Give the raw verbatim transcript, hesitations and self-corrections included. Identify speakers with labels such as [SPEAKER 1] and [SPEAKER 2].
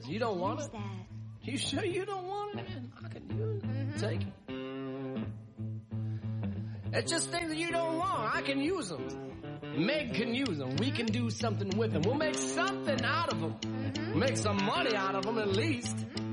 [SPEAKER 1] is. You don't want it?
[SPEAKER 2] That.
[SPEAKER 1] You sure you don't want it? I can use it. Mm-hmm. Take it. It's just things that you don't want. I can use them. Meg can use them. We can do something with them. We'll make something out of them. Mm-hmm. Make some money out of them at least.